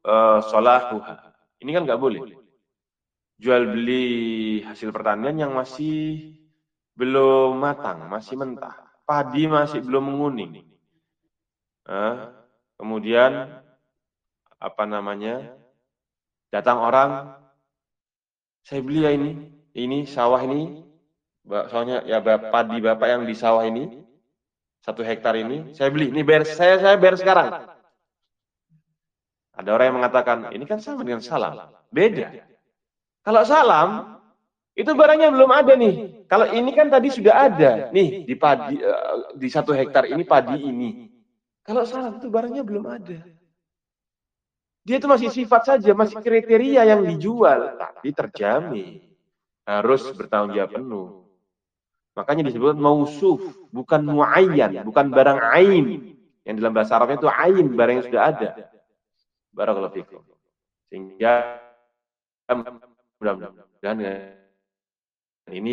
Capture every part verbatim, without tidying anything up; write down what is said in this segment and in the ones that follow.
uh, salahuha. Ini kan nggak boleh. Jual beli hasil pertanian yang masih belum matang, masih mentah. Padi masih belum menguning. Uh, kemudian apa namanya? Datang orang, saya beli ya ini, ini sawah ini, soalnya ya padi bapak yang di sawah ini, satu hektar ini, saya beli, ini bayar saya, saya bayar sekarang. Ada orang yang mengatakan, ini kan sama dengan salam. Beda. Kalau salam, itu barangnya belum ada nih. Kalau ini kan tadi sudah ada, nih di padi di satu hektar ini padi ini. Kalau salam itu barangnya belum ada. Dia itu masih sifat saja, masih kriteria yang dijual, tapi terjamin harus bertanggung jawab penuh. Makanya disebut mausuf, bukan muayyan, bukan barang ain. Yang dalam bahasa Arabnya itu ain, barang yang sudah ada. Barakallahu fikum. Sehingga mudah-mudahan ini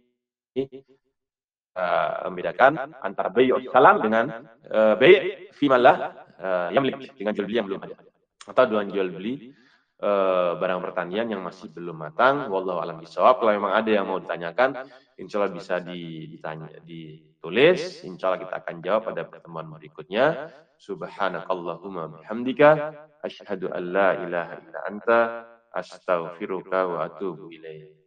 uh, membedakan antara bai' salam dengan uh, bai' fi malah uh, yamlik, dengan jual beli yang belum ada. Atau dengan jual beli uh, barang pertanian yang masih belum matang. Wallahu a'lam bishawab. Kalau memang ada yang mau ditanyakan, insya Allah bisa ditanya, ditulis. Insya Allah kita akan jawab pada pertemuan berikutnya. Subhanakallahumma bihamdika asyhadu an la ilaha illa anta astaghfiruka wa atubu ilaik.